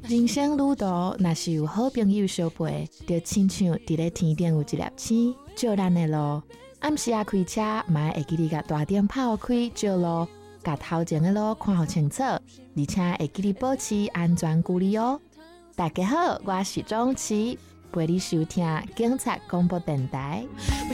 人生旅途，若是有好朋友相陪，就亲像伫咧天顶有一粒星，照咱的路。暗时开车，嘛会记得甲大灯泡开照路，甲头前的路看好清楚，而且会记得保持安全距离哦。大家好，我是钟琪，陪你收听警察广播电台。